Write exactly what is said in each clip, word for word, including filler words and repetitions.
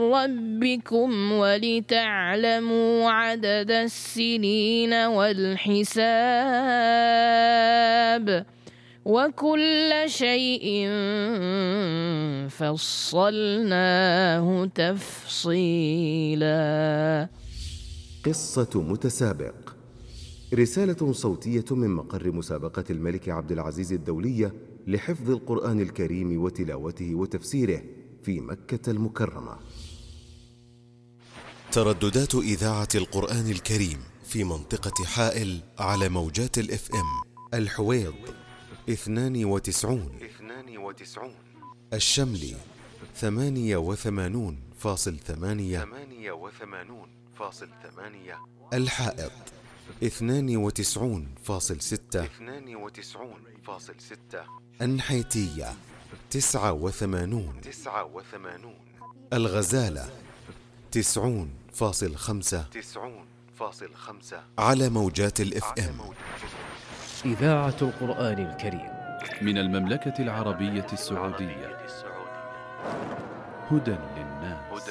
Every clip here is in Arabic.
ربكم ولتعلموا عدد السنين والحساب وكل شيء فصلناه تفصيلا. قصة متسابق، رسالة صوتية من مقر مسابقة الملك عبد العزيز الدولية لحفظ القرآن الكريم وتلاوته وتفسيره في مكة المكرمة. ترددات إذاعة القرآن الكريم في منطقة حائل على موجات الاف ام: الحويض اثنان وتسعون الشملي ثمانية وثمانون فاصل ثمانية الحائط اثنان وتسعون فاصل ستة النحيتية تسعة وثمانون الغزالة تسعون فاصل خمسة على موجات الاف ام. إذاعة القرآن الكريم من المملكة العربية السعودية. هدى للناس.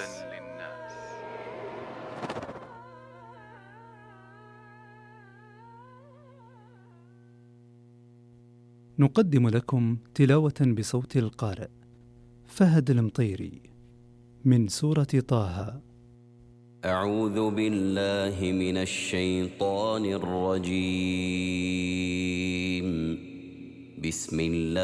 نقدم لكم تلاوة بصوت القارئ فهد المطيري من سورة طه. أعوذ بالله من الشيطان الرجيم. بسم الله